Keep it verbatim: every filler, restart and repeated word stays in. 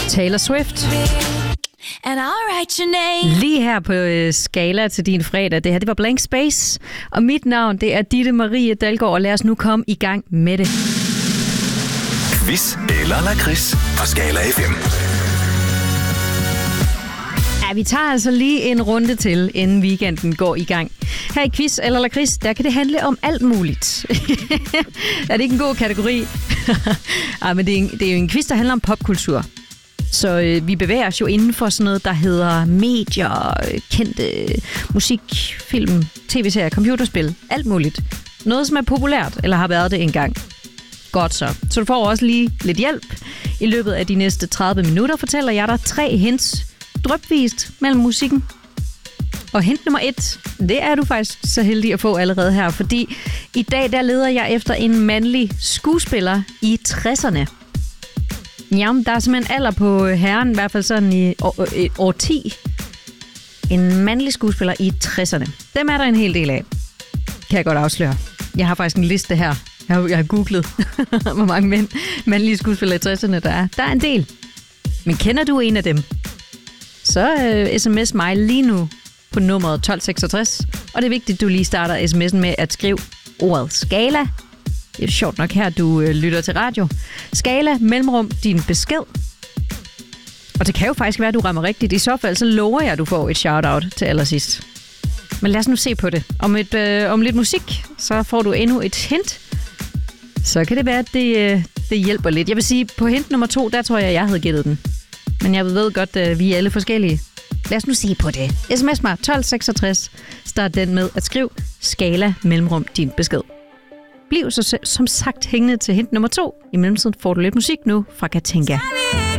Taylor Swift. And I'll write your name. Lige her på øh, skala til din fredag. Det her, det var Blank Space. Og mit navn, det er Ditte Marie Dalgaard. Og lad os nu komme i gang med det. Quiz eller lakrids på Skala F M. Ja, vi tager altså lige en runde til, inden weekenden går i gang. Her i Quiz eller lakrids, der kan det handle om alt muligt. Er det ikke en god kategori? Ej, men det er, en, det er jo en quiz, der handler om popkultur. Så øh, vi bevæger os jo inden for sådan noget, der hedder medier, kendte musik, film, tv-serier, computerspil, alt muligt. Noget, som er populært, eller har været det engang. Godt så. Så du får også lige lidt hjælp. I løbet af de næste tredive minutter fortæller jeg dig tre hints, drypvist mellem musikken. Og hint nummer et, det er du faktisk så heldig at få allerede her, fordi i dag der leder jeg efter en mandlig skuespiller i tresserne. Jamen, der er simpelthen alder på herren, i hvert fald sådan i år, år ti. En mandlig skuespiller i tresserne. Dem er der en hel del af, kan jeg godt afsløre. Jeg har faktisk en liste her. Jeg har, jeg har googlet, hvor mange mænd, mandlige skuespillere i tresserne der er. Der er en del. Men kender du en af dem? Så øh, sms mig lige nu på nummeret tolv seksogtres. Og det er vigtigt, at du lige starter sms'en med at skrive ordet Skala. Det er sjovt nok her, du øh, lytter til radio. Skala, mellemrum, din besked. Og det kan jo faktisk være, at du rammer rigtigt. I så fald, så lover jeg, at du får et shout-out til allersidst. Men lad os nu se på det. Om, et, øh, om lidt musik, så får du endnu et hint. Så kan det være, at det, øh, det hjælper lidt. Jeg vil sige, på hint nummer to, der tror jeg, jeg havde gættet den. Men jeg ved godt, at vi er alle forskellige. Lad os nu se på det. sms mig tolv seksogtres. Start den med at skrive Skala, mellemrum, din besked. Bliv så som sagt hængende til hint nummer to. I mellemtiden får du lidt musik nu fra Katinka.